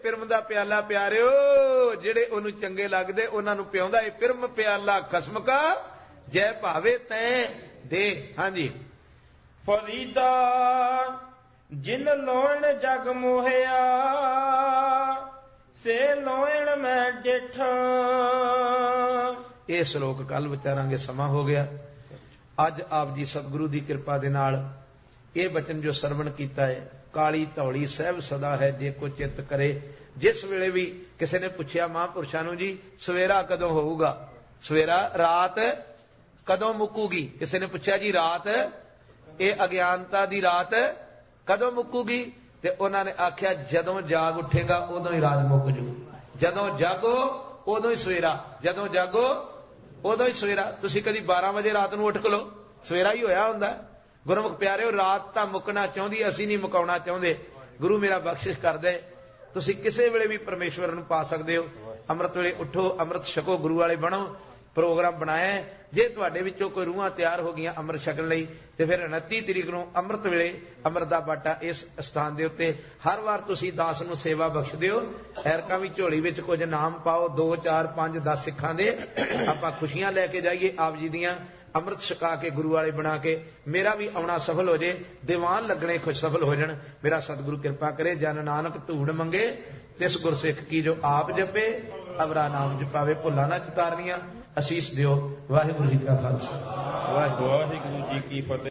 पिरम दा प्याला प्यारिओ जेड़े ओनू चंगे लगदे उन्हां नू पिआउंदा ए पिरम प्याला खसम का जै भावे तैं दे। हाँ जी। फरीदा जिन लोण जग मोहिया से लोण मैं डिठ। ਇਹ ਸ਼ਲੋਕ ਕੱਲ ਵਿਚਾਰਾਂਗੇ, ਸਮਾਂ ਹੋ ਗਿਆ। ਅੱਜ ਆਪ ਜੀ ਸਤਿਗੁਰੂ ਦੀ ਕਿਰਪਾ ਦੇ ਨਾਲ ਇਹ ਬਚਨ ਜੋ ਸਰਵਣ ਕੀਤਾ ਹੈ, ਕਾਲੀ ਧੌਲੀ ਸਹਿਬ ਸਦਾ ਹੈ ਜੇ ਕੋ ਚਿੱਤ ਕਰੇ। ਜਿਸ ਵੇਲੇ ਵੀ ਕਿਸੇ ਨੇ ਪੁੱਛਿਆ ਮਹਾਂਪੁਰਸ਼ਾਂ ਨੂੰ, ਜੀ ਸਵੇਰਾ ਕਦੋਂ ਹੋਊਗਾ, ਸਵੇਰਾ ਰਾਤ ਕਦੋਂ ਮੁੱਕੂਗੀ, ਕਿਸੇ ਨੇ ਪੁੱਛਿਆ ਜੀ ਰਾਤ ਇਹ ਅਗਿਆਨਤਾ ਦੀ ਰਾਤ ਕਦੋਂ ਮੁੱਕੂਗੀ, ਤੇ ਉਹਨਾਂ ਨੇ ਆਖਿਆ ਜਦੋਂ ਜਾਗ ਉੱਠੇਗਾ ਉਦੋਂ ਹੀ ਰਾਤ ਮੁੱਕ ਜੂ। ਜਦੋਂ ਜਾਗੋ ਉਦੋਂ ਹੀ ਸਵੇਰਾ, ਜਦੋਂ ਜਾਗੋ ਉਦੋਂ ਹੀ ਸਵੇਰਾ। ਤੁਸੀਂ ਕਦੀ 12 ਵਜੇ ਰਾਤ ਨੂੰ ਉੱਠ ਖਲੋ, ਸਵੇਰਾ ਹੀ ਹੋਇਆ ਹੁੰਦਾ। ਗੁਰਮੁਖ ਪਿਆਰਿਓ, ਰਾਤ ਤਾਂ ਮੁੱਕਣਾ ਚਾਹੁੰਦੀ, ਅਸੀਂ ਨਹੀਂ ਮੁਕਾਉਣਾ ਚਾਹੁੰਦੇ। ਗੁਰੂ ਮੇਰਾ ਬਖਸ਼ਿਸ਼ ਕਰਦੇ, ਤੁਸੀਂ ਕਿਸੇ ਵੇਲੇ ਵੀ ਪਰਮੇਸ਼ਵਰ ਨੂੰ ਪਾ ਸਕਦੇ ਹੋ। ਅੰਮ੍ਰਿਤ ਵੇਲੇ ਉੱਠੋ, ਅੰਮ੍ਰਿਤ ਛਕੋ, ਗੁਰੂ ਵਾਲੇ ਬਣੋ। ਪ੍ਰੋਗਰਾਮ ਬਣਾਇਆ, ਜੇ ਤੁਹਾਡੇ ਵਿੱਚੋਂ ਕੋਈ ਰੂਹਾਂ ਤਿਆਰ ਹੋ ਗਈਆਂ ਅੰਮ੍ਰਿਤ ਛਕਣ ਲਈ, ਤੇ ਫਿਰ 29 ਤਰੀਕ ਨੂੰ ਅੰਮ੍ਰਿਤ ਵੇਲੇ ਅੰਮ੍ਰਿਤ ਦਾ ਬਾਟਾ ਇਸ ਸਥਾਨ ਦੇ ਉੱਤੇ ਹਰ ਵਾਰ ਤੁਸੀਂ ਦਾਸ ਨੂੰ ਸੇਵਾ ਬਖਸ਼ ਦਿਓ। ਐਰਕਾਂ ਵੀ ਝੋਲੀ ਵਿੱਚ ਕੁਝ ਨਾਮ ਪਾਓ, 2 4 5 10 ਸਿੱਖਾਂ ਦੇ, ਆਪਾਂ ਖੁਸ਼ੀਆਂ ਲੈ ਕੇ ਜਾਈਏ ਆਪ ਜੀ ਦੀਆਂ, ਅੰਮ੍ਰਿਤ ਛਕਾ ਕੇ ਗੁਰੂ ਵਾਲੇ ਬਣਾ ਕੇ। ਮੇਰਾ ਵੀ ਆਉਣਾ ਸਫਲ ਹੋ ਜੇ, ਦੀਵਾਨ ਲੱਗਣੇ ਖੁਸ਼ ਸਫਲ ਹੋ ਜਾਣ। ਮੇਰਾ ਸਤਿਗੁਰੂ ਕਿਰਪਾ ਕਰੇ। ਜਨ ਨਾਨਕ ਧੂੜ ਮੰਗੇ ਤਿਸ ਗੁਰਸਿੱਖ ਕੀ ਜੋ ਆਪ ਜਪੇ, ਅਵਰਾ ਨਾਮ ਜਪਾਵੇ। ਭੁੱਲਾਂ ਨਾ ਚਿਤਾਰਨੀਆਂ। ਅਸੀਸ ਦਿਓ। ਵਾਹਿਗੁਰੂ ਜੀ ਕਾ ਖਾਲਸਾ, ਵਾਹਿਗੁਰੂ ਜੀ ਕੀ ਫਤਿਹ।